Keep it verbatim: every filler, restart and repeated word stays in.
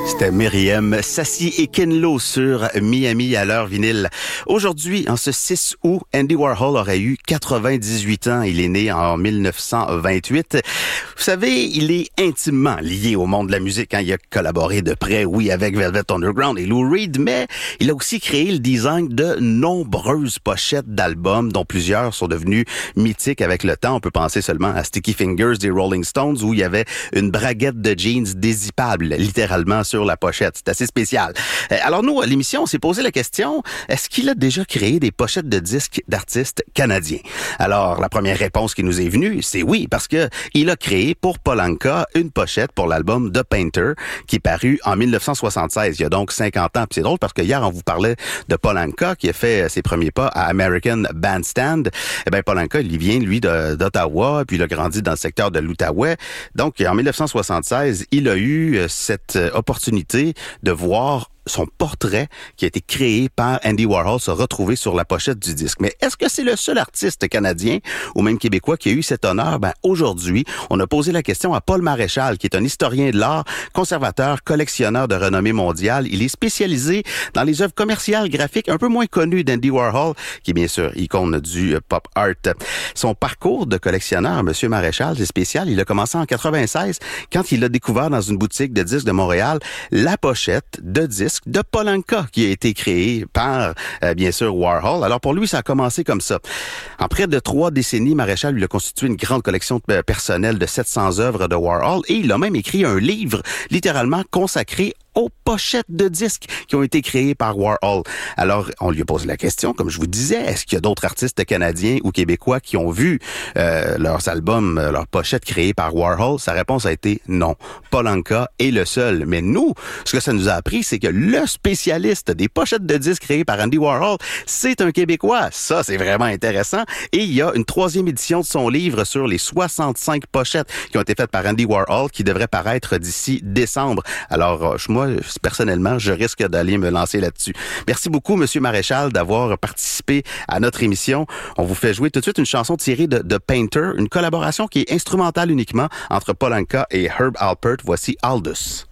C'était Myriam Sassi et Ken Lo sur Miami à l'heure vinyle. Aujourd'hui, en ce six août, Andy Warhol aurait eu quatre-vingt-dix-huit ans. Il est né en dix-neuf cent vingt-huit. Vous savez, il est intimement lié au monde de la musique. Hein. Il a collaboré de près, oui, avec Velvet Underground et Lou Reed, mais il a aussi créé le design de nombreuses pochettes d'albums, dont plusieurs sont devenues mythiques avec le temps. On peut penser seulement à Sticky Fingers des Rolling Stones, où il y avait une braguette de jeans dézippable, littéralement, sur la pochette. C'est assez spécial. Alors nous, à l'émission, on s'est posé la question, est-ce qu'il a déjà créé des pochettes de disques d'artistes canadiens? Alors, la première réponse qui nous est venue, c'est oui, parce que il a créé pour Paul Anka une pochette pour l'album The Painter, qui est paru en dix-neuf cent soixante-seize, il y a donc cinquante ans. Puis c'est drôle parce que hier, on vous parlait de Paul Anka, qui a fait ses premiers pas à American Bandstand. Eh bien, Paul Anka, il vient, lui, de, d'Ottawa, puis il a grandi dans le secteur de l'Outaouais. Donc, en dix-neuf cent soixante-seize, il a eu cette opportunité de voir son portrait qui a été créé par Andy Warhol se retrouver sur la pochette du disque. Mais est-ce que c'est le seul artiste canadien ou même québécois qui a eu cet honneur? Ben, aujourd'hui, on a posé la question à Paul Maréchal, qui est un historien de l'art, conservateur, collectionneur de renommée mondiale. Il est spécialisé dans les œuvres commerciales graphiques un peu moins connues d'Andy Warhol, qui est bien sûr icône du pop art. Son parcours de collectionneur, Monsieur Maréchal, c'est spécial. Il a commencé en quatre-vingt-seize quand il a découvert dans une boutique de disques de Montréal la pochette de disques de Paul Anka qui a été créé par, euh, bien sûr, Warhol. Alors pour lui, ça a commencé comme ça. En près de trois décennies, Maréchal lui a constitué une grande collection euh, personnelle de sept cents œuvres de Warhol et il a même écrit un livre littéralement consacré aux pochettes de disques qui ont été créées par Warhol. Alors, on lui a posé la question, comme je vous disais, est-ce qu'il y a d'autres artistes canadiens ou québécois qui ont vu euh, leurs albums, euh, leurs pochettes créées par Warhol? Sa réponse a été non. Paul Anka est le seul. Mais nous, ce que ça nous a appris, c'est que le spécialiste des pochettes de disques créées par Andy Warhol, c'est un Québécois. Ça, c'est vraiment intéressant. Et il y a une troisième édition de son livre sur les soixante-cinq pochettes qui ont été faites par Andy Warhol qui devrait paraître d'ici décembre. Alors, moi, personnellement, je risque d'aller me lancer là-dessus. Merci beaucoup, Monsieur Maréchal, d'avoir participé à notre émission. On vous fait jouer tout de suite une chanson tirée de The Painter, une collaboration qui est instrumentale uniquement entre Paul Anka et Herb Alpert. Voici Aldous.